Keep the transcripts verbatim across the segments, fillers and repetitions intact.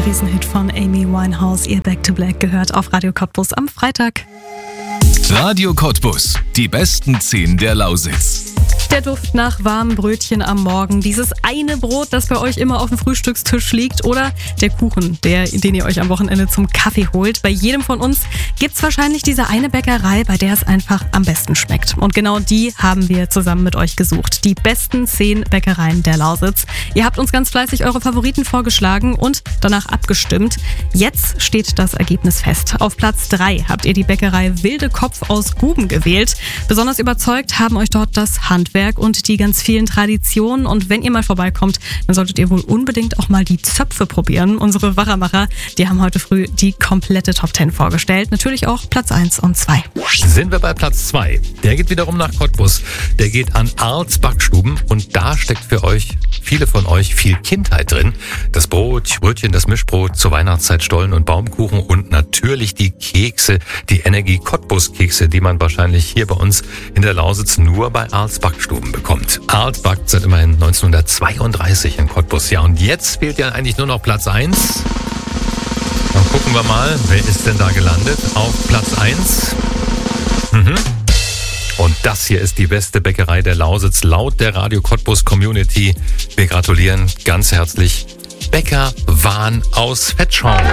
Riesenhit von Amy Winehouse, ihr Back to Black, gehört auf Radio Cottbus am Freitag. Radio Cottbus, die besten zehn der Lausitz. Der Duft nach warmen Brötchen am Morgen, dieses eine Brot, das bei euch immer auf dem Frühstückstisch liegt, oder der Kuchen, der, den ihr euch am Wochenende zum Kaffee holt. Bei jedem von uns gibt's wahrscheinlich diese eine Bäckerei, bei der es einfach am besten schmeckt. Und genau die haben wir zusammen mit euch gesucht. Die besten zehn Bäckereien der Lausitz. Ihr habt uns ganz fleißig eure Favoriten vorgeschlagen und danach abgestimmt. Jetzt steht das Ergebnis fest. Auf Platz drei habt ihr die Bäckerei Wilde Kopf aus Guben gewählt. Besonders überzeugt haben euch dort das Handwerk und die ganz vielen Traditionen. Und wenn ihr mal vorbeikommt, dann solltet ihr wohl unbedingt auch mal die Zöpfe probieren. Unsere Wachermacher, die haben heute früh die komplette Top zehn vorgestellt. Natürlich auch Platz eins und zwei. Sind wir bei Platz zwei. Der geht wiederum nach Cottbus. Der geht an Arls Backstuben und da steckt für euch, viele von euch, viel Kindheit drin. Das Brot, Brötchen, das Mischbrot, zur Weihnachtszeit Stollen und Baumkuchen und natürlich die Kekse, die Energie Cottbus Kekse, die man wahrscheinlich hier bei uns in der Lausitz nur bei Arls Backstuben bekommt. Arls backt seit immerhin neunzehnhundertzweiunddreißig in Cottbus. Ja, und jetzt fehlt ja eigentlich nur noch Platz eins. Dann gucken wir mal, wer ist denn da gelandet? Auf Platz eins. Mhm. Und das hier ist die beste Bäckerei der Lausitz laut der Radio Cottbus Community. Wir gratulieren ganz herzlich Bäcker Wahn aus Vetschau.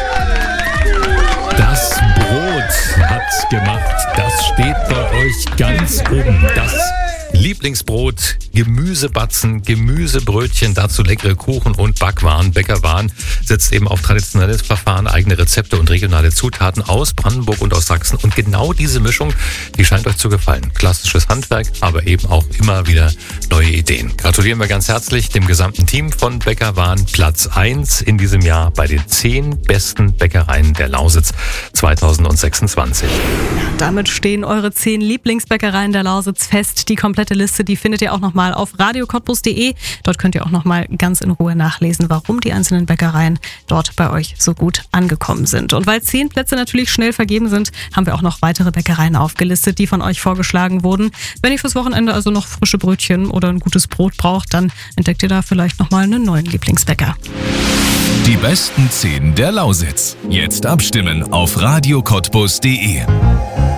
Das Brot hat's gemacht. Das steht bei euch ganz oben. Das Lieblingsbrot, Gemüsebatzen, Gemüsebrötchen, dazu leckere Kuchen und Backwaren. Bäcker Wahn setzt eben auf traditionelles Verfahren, eigene Rezepte und regionale Zutaten aus Brandenburg und aus Sachsen. Und genau diese Mischung, die scheint euch zu gefallen. Klassisches Handwerk, aber eben auch immer wieder neue Ideen. Gratulieren wir ganz herzlich dem gesamten Team von Bäcker Wahn. Platz eins in diesem Jahr bei den zehn besten Bäckereien der Lausitz zweitausendsechsundzwanzig. Damit stehen eure zehn Lieblingsbäckereien der Lausitz fest. Die komplette Liste, die findet ihr auch nochmal auf radio cottbus punkt de. Dort könnt ihr auch nochmal ganz in Ruhe nachlesen, warum die einzelnen Bäckereien dort bei euch so gut angekommen sind. Und weil zehn Plätze natürlich schnell vergeben sind, haben wir auch noch weitere Bäckereien aufgelistet, die von euch vorgeschlagen wurden. Wenn ihr fürs Wochenende also noch frische Brötchen oder ein gutes Brot braucht, dann entdeckt ihr da vielleicht nochmal einen neuen Lieblingsbäcker. Die besten zehn der Lausitz. Jetzt abstimmen auf radio cottbus punkt de.